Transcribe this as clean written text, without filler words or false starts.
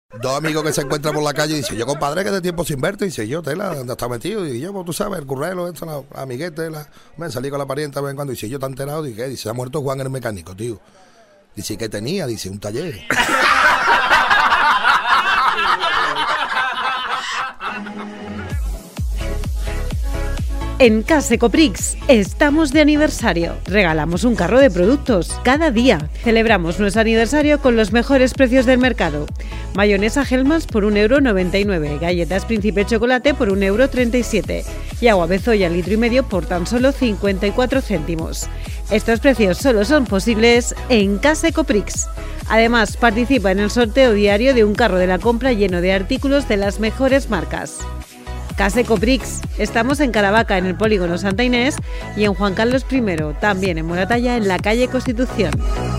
Dos amigos que se encuentran por la calle y dice, yo compadre, que de tiempo sin verte. Y dice, yo, tela, ¿dónde estás metido? Y yo, pues tú sabes, el currelo, esto, la amiguete, me salí con la parienta, ven cuando. Dice, yo, ¿te has enterado? Dice, se ha muerto Juan el mecánico, tío. Dice, ¿qué tenía? Dice, un taller. En Case Coprix estamos de aniversario. Regalamos un carro de productos cada día. Celebramos nuestro aniversario con los mejores precios del mercado. Mayonesa Hellmann's por 1,99 €, galletas Príncipe Chocolate por 1,37 € y agua Bezoya litro y medio por tan solo 54 céntimos. Estos precios solo son posibles en Case Coprix. Además, participa en el sorteo diario de un carro de la compra lleno de artículos de las mejores marcas. Case Coprix. Estamos en Caravaca, en el polígono Santa Inés, y en Juan Carlos I, también en Moratalla, en la calle Constitución.